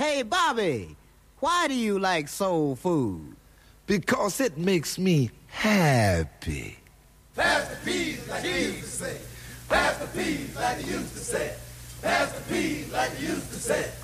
Hey, Bobby, why do you like soul food? Because it makes me happy. Pass the peas like they used to say. Pass the peas like they used to say. Pass the peas like they used to say.